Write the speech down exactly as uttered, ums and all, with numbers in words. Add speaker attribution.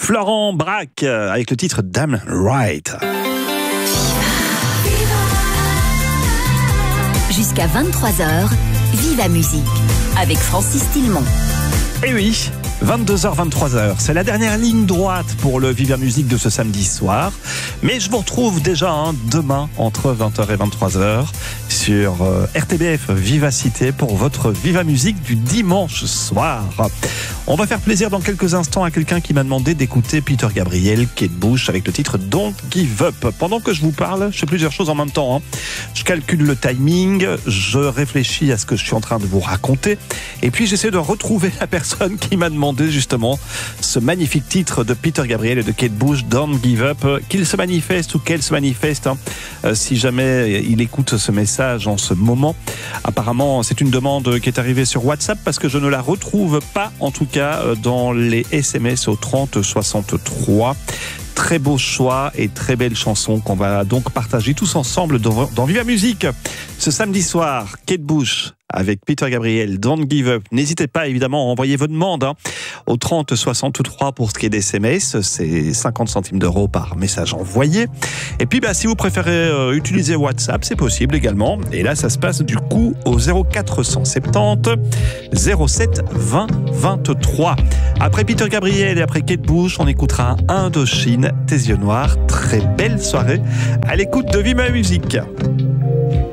Speaker 1: Florent Braque avec le titre Damn Right.
Speaker 2: Jusqu'à vingt-trois heures, Viva Musique avec Francis Tillemont.
Speaker 1: Eh oui, vingt-deux heures, vingt-trois heures, c'est la dernière ligne droite pour le Viva Musique de ce samedi soir. Mais je vous retrouve déjà hein, demain entre vingt heures et vingt-trois heures sur euh, R T B F Vivacité pour votre Viva Musique du dimanche soir. On va faire plaisir dans quelques instants à quelqu'un qui m'a demandé d'écouter Peter Gabriel, Kate Bush avec le titre Don't Give Up. Pendant que je vous parle, je fais plusieurs choses en même temps. Hein. Je calcule le timing, je réfléchis à ce que je suis en train de vous raconter et puis j'essaie de retrouver la personne qui m'a demandé justement ce magnifique titre de Peter Gabriel et de Kate Bush, Don't Give Up, qu'il se manifeste ou qu'elle se manifeste hein, euh, si jamais il écoute ce message en ce moment. Apparemment, c'est une demande qui est arrivée sur WhatsApp parce que je ne la retrouve pas, en tout cas dans les S M S au trente soixante-trois. Très beau choix et très belle chanson qu'on va donc partager tous ensemble dans, dans Viva Musique. Ce samedi soir, Kate Bush avec Peter Gabriel, Don't Give Up. N'hésitez pas évidemment à envoyer vos demandes hein, au trente soixante-trois pour ce qui est des S M S. C'est cinquante centimes d'euros par message envoyé. Et puis bah, si vous préférez euh, utiliser WhatsApp, c'est possible également. Et là, ça se passe du coup au zéro quatre cent soixante-dix zéro sept vingt vingt-trois. Après Peter Gabriel et après Kate Bush, on écoutera un Indochine, Tes yeux noirs. Très belle soirée à l'écoute de Viva Musique.